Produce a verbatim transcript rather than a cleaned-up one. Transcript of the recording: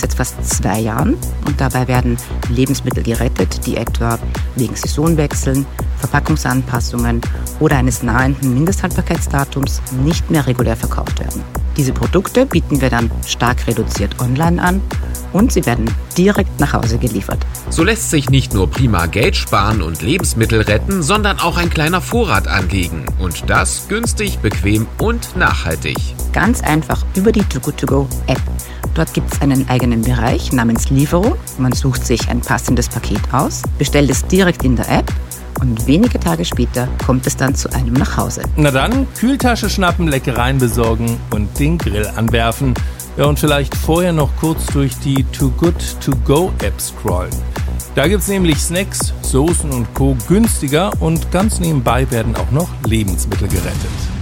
seit fast zwei Jahren und dabei werden Lebensmittel gerettet, die etwa wegen Saisonwechseln, Verpackungsanpassungen oder eines nahenden Mindesthaltbarkeitsdatums nicht mehr regulär verkauft werden. Diese Produkte bieten wir dann stark reduziert online an und sie werden direkt nach Hause geliefert. So lässt sich nicht nur prima Geld sparen und Lebensmittel retten, sondern auch ein kleiner Vorrat anlegen. Und das günstig, bequem und nachhaltig. Ganz einfach über die Too Good To Go App. Dort gibt es einen eigenen Bereich namens Lieferung. Man sucht sich ein passendes Paket aus, bestellt es direkt in der App und wenige Tage später kommt es dann zu einem nach Hause. Na dann, Kühltasche schnappen, Leckereien besorgen und den Grill anwerfen. Ja, und vielleicht vorher noch kurz durch die Too Good To Go App scrollen. Da gibt's nämlich Snacks, Soßen und Co. günstiger und ganz nebenbei werden auch noch Lebensmittel gerettet.